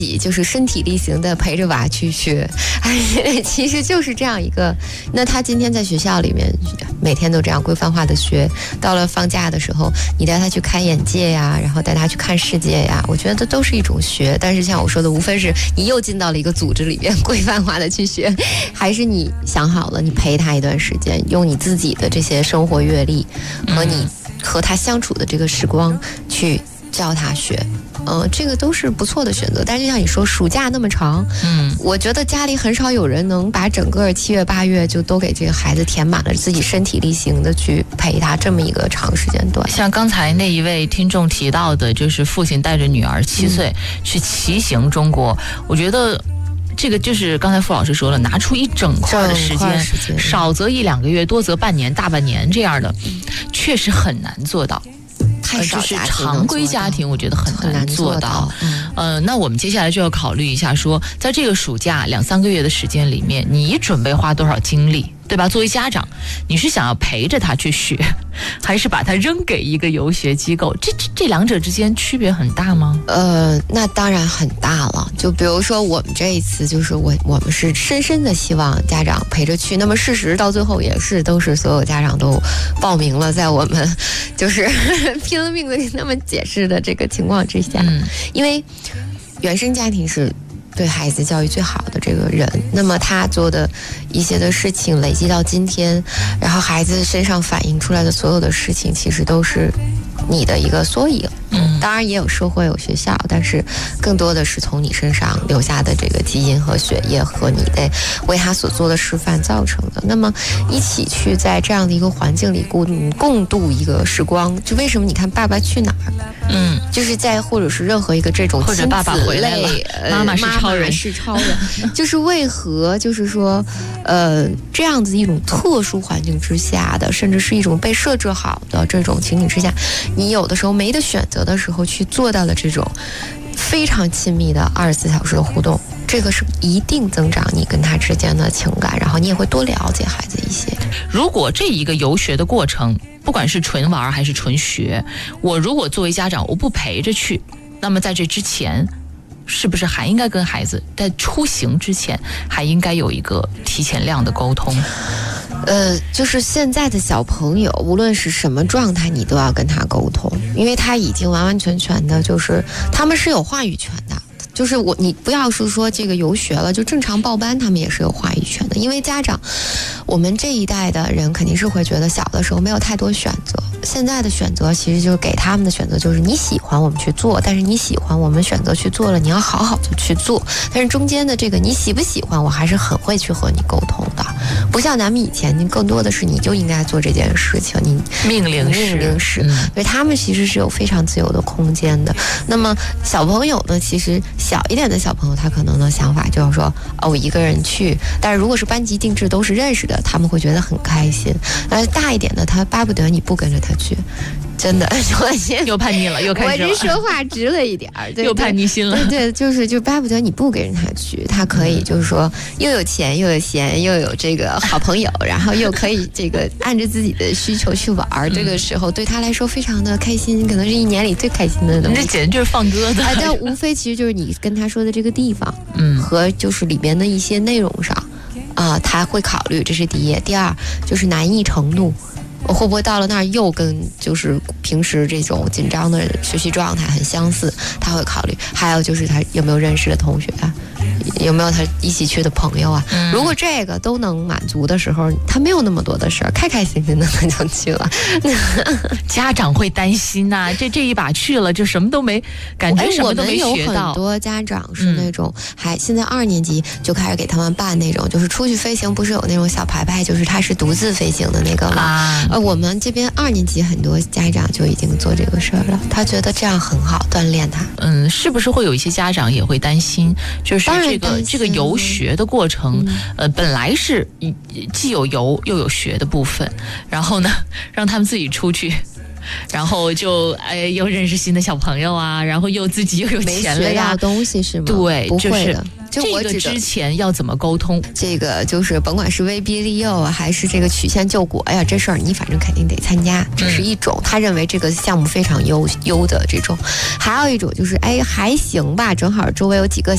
就是身体力行的陪着娃去学，其实就是这样一个。那他今天在学校里面每天都这样规范化的学，到了放假的时候，你带他去开眼界呀，然后带他去看世界呀，我觉得都是一种学。但是像我说的，无非是你又进到了一个组织里面规范化的去学，还是你想好了，你陪他一段时间，用你自己的这些生活阅历和你和他相处的这个时光去教他学。这个都是不错的选择。但是就像你说，暑假那么长，我觉得家里很少有人能把整个7月8月就都给这个孩子填满了，自己身体力行的去陪他这么一个长时间段。 像刚才那一位听众提到的，就是父亲带着女儿7岁去骑行中国，我觉得这个就是刚才傅老师说了，拿出一整块的时间，少则1-2个月，多则半年、大半年这样的，确实很难做到。就是常规家庭我觉得很难做到。那我们接下来就要考虑一下说，在这个暑假2-3个月的时间里面，你准备花多少精力，对吧？作为家长，你是想要陪着他去学，还是把他扔给一个游学机构？这两者之间区别很大吗？ 那当然很大了。就比如说我们这一次，就是我们是深深的希望家长陪着去。那么事实到最后也是都是所有家长都报名了，在我们就是拼了命的跟他们解释的这个情况之下，因为原生家庭是对孩子教育最好的这个人，那么他做的一些的事情累积到今天，然后孩子身上反映出来的所有的事情，其实都是你的一个缩影。当然也有社会有学校，但是更多的是从你身上留下的这个基因和血液和你的为他所做的示范造成的。那么一起去在这样的一个环境里共度一个时光，就为什么你看《爸爸去哪儿》，就是在或者是任何一个这种亲子类， 或者爸爸回来了，妈妈是超人， 就是为何就是说这样子一种特殊环境之下的，甚至是一种被设置好的这种情景之下，你有的时候没得选择的时候去做到了这种非常亲密的24小时的互动，这个是一定增长你跟他之间的情感，然后你也会多了解孩子一些。 如果这一个游学的过程，不管是纯玩还是纯学，我如果作为家长我不陪着去，那么在这之前是不是还应该跟孩子在出行之前还应该有一个提前量的沟通？ 就是现在的小朋友无论是什么状态你都要跟他沟通，因为他已经完完全全的就是他们是有话语权的。就是你不要是说这个游学了就正常报班，他们也是有话语权的。因为家长，我们这一代的人肯定是会觉得小的时候没有太多选择，现在的选择其实就是给他们的选择就是你喜欢我们去做，但是你喜欢我们选择去做了，你要好好的去做。但是中间的这个你喜不喜欢，我还是很会去和你沟通的。不像咱们以前，你更多的是你就应该做这件事情，你命令式， 所以他们其实是有非常自由的空间的。那么小朋友呢，其实小一点的小朋友他可能的想法就是说我一个人去，但是如果是班级定制都是认识的，他们会觉得很开心。大一点的他巴不得你不跟着他去，真的又叛逆了，又开始了。 我这说话直了一点儿， 又叛逆心了。 对，就巴不得你不跟着他去，他可以就是说又有钱又有闲又有这个好朋友，然后又可以这个按着自己的需求去玩，这个时候对他来说非常的开心，可能是一年里最开心的东西。 这简直就是放鸽子。 但无非其实就是你跟他说的这个地方，和就是里边的一些内容上，他会考虑，这是第一。第二就是难易程度。我会不会到了那儿又跟就是平时这种紧张的学习状态很相似，他会考虑。还有就是他有没有认识的同学啊，有没有他一起去的朋友啊，如果这个都能满足的时候，他没有那么多的事儿，开开心心的他就去了。 家长会担心呐，这一把去了就什么都没，感觉什么都没学到。 我们有很多家长是那种现在2年级就开始给他们办那种，就是出去飞行不是有那种小牌牌，就是他是独自飞行的那个吗？我们这边2年级很多家长就已经做这个事儿了，他觉得这样很好锻炼他。 是不是会有一些家长也会担心，就是这个游学的过程，本来是既有游又有学的部分，然后呢让他们自己出去，然后就又认识新的小朋友啊，然后又自己又有钱了呀， 没学到东西是吗？ 对， 不会的。 就这个之前要怎么沟通？ 这个就是甭管是威逼利诱啊，还是这个曲线救国呀，这事儿你反正肯定得参加，这是一种。他认为这个项目非常优的这种，还有一种就是还行吧，正好周围有几个